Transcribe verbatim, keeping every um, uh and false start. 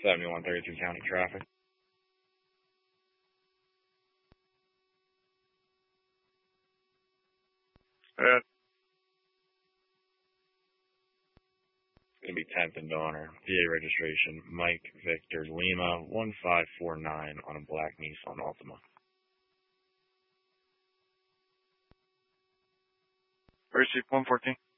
seventy-one thirty-three county traffic. Yeah. It's going to be tenth and Donner. P A registration, Mike Victor Lima, one five four nine on a black Nissan Altima. Receipt one fourteen.